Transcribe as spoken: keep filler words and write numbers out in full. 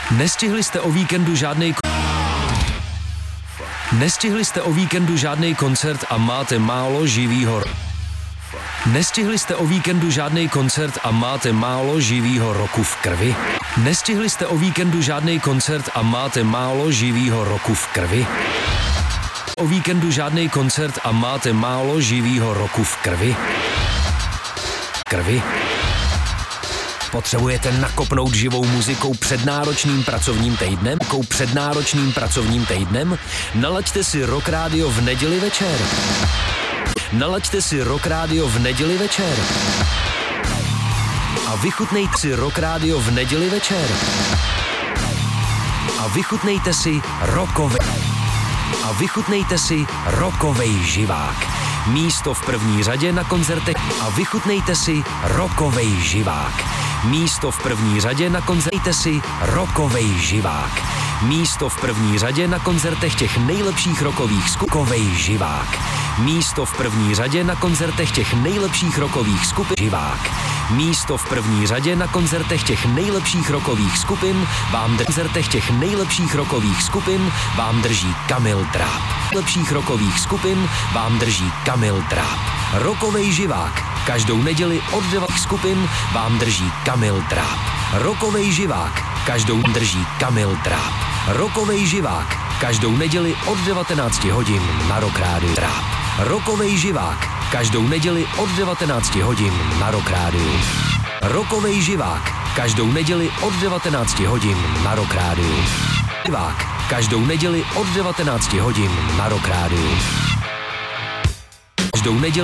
Nestihli jste o víkendu žádnej Nestihli jste o víkendu žádnej koncert a máte málo živýho Nestihli jste o víkendu žádnej koncert a máte málo živýho roku v krvi? Nestihli jste o víkendu žádnej koncert a máte málo živýho roku v krvi? O víkendu žádnej koncert a máte málo živýho roku v krvi? Krvi? Potřebujete nakopnout živou muzikou před náročným pracovním týdnem? Před náročným pracovním týdnem? Nalaďte si Rock Radio v neděli večer. Nalaďte si Rock Radio v neděli večer. A vychutnejte si Rock Radio v neděli večer. A vychutnejte si rockovej. A vychutnejte si rockovej živák. Místo v první řadě na koncertech. A vychutnejte si rockovej živák. Místo v první řadě na koncertech si rockovej živák. Místo v první řadě na koncertech těch nejlepších rockových skupovej živák. Místo v první řadě na koncertech těch nejlepších rockových skupin živák. Místo v první řadě na koncertech těch nejlepších rockových skupin vám drží koncertech těch nejlepších rockových skupin vám drží Kamil Dráp. Lepších rockových skupin vám drží Kamil Dráp. Rockovej živák. Každou neděli od deváti skupin vám drží Kamil Dráp. Rockovej živák. Každou drží Kamil Dráp. Rockovej živák. Každou neděli od devatenácti hodin na Rock Radio Dráp. Rockovej živák. Každou neděli od devatenácti hodin na Rock Radio. Rockovej živák. Každou neděli od devatenácti hodin na Rock Radio. Živák. Každou neděli od devatenácti hodin na Rock Radio. Každou neděli